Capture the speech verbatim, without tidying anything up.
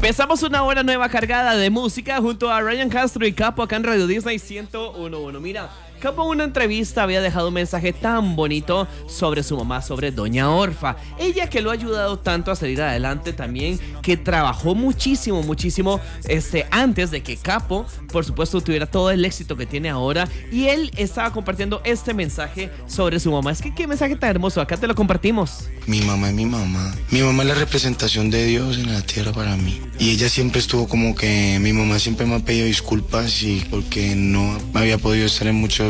Empezamos una hora nueva cargada de música junto a Ryan Castro y Capo acá en Radio Disney ciento uno punto uno. Mira, Capo en una entrevista había dejado un mensaje tan bonito sobre su mamá, sobre Doña Orfa. Ella que lo ha ayudado tanto a salir adelante también, que trabajó muchísimo, muchísimo este, antes de que Capo, por supuesto, tuviera todo el éxito que tiene ahora. Y él estaba compartiendo este mensaje sobre su mamá. Es que qué mensaje tan hermoso, acá te lo compartimos. Mi mamá es mi mamá. Mi mamá es la representación de Dios en la tierra para mí. Y ella siempre estuvo como que, mi mamá siempre me ha pedido disculpas y porque no había podido estar en muchos